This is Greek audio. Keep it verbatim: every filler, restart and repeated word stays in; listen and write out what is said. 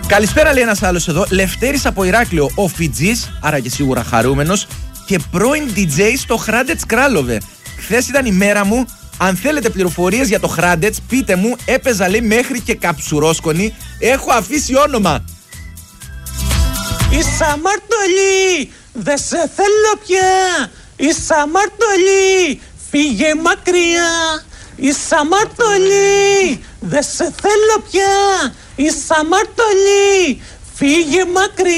Καλησπέρα, λέει ένας άλλος εδώ. Λευτέρης από Ηράκλειο. Ο Φιτζής, άρα και σίγουρα χαρούμενος, και πρώην ντι τζέι στο Χράντετς Κράλοβε. Χθες ήταν η μέρα μου. Αν θέλετε πληροφορίες για το Χράντετς, πείτε μου. Έπαιζα, λέει, μέχρι και καψουρόσκονη. Έχω αφήσει όνομα. Είσαι αμαρτωλή, δε σε θέλω πια. Είσαι αμαρτωλή, φύγε μακριά. Είσαι αμαρτωλή, δε σε θέλω πια. Είσαι αμαρτωλή, φύγε μακριά.